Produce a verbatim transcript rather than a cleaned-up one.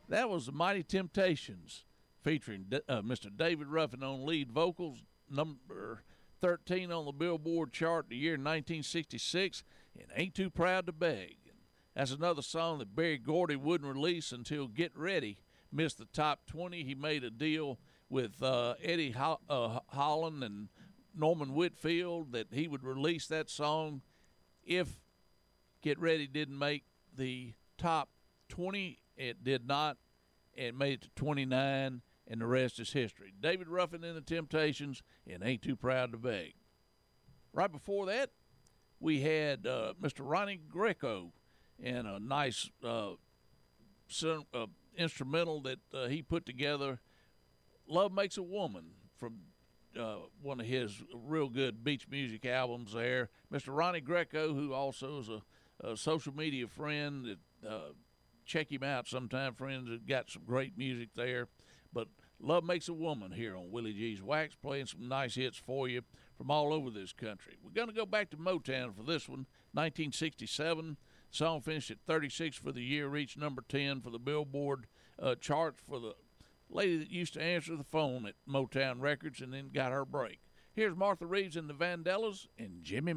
That was the Mighty Temptations featuring uh, Mister David Ruffin on lead vocals, number thirteen on the Billboard chart the year nineteen sixty-six, and Ain't Too Proud to Beg. That's another song that Berry Gordy wouldn't release until Get Ready missed the top twenty. He made a deal with uh, Eddie Ho- uh, Holland and Norman Whitfield that he would release that song if Get Ready didn't make the top twenty. It did not. It made it to twenty-nine, and the rest is history. David Ruffin and the Temptations and Ain't Too Proud to Beg. Right before that, we had uh, Mister Ronnie Greco and a nice uh, son, uh, instrumental that uh, he put together, Love Makes a Woman, from uh, one of his real good beach music albums there. Mister Ronnie Greco, who also is a, a social media friend, that, uh, check him out sometime, friends. Have got some great music there. But Love Makes a Woman here on Willie G's Wax, playing some nice hits for you from all over this country. We're going to go back to Motown for this one, nineteen sixty-seven. The song finished at thirty-six for the year, reached number ten for the Billboard uh, chart for the lady that used to answer the phone at Motown Records and then got her break. Here's Martha Reeves and the Vandellas and Jimmy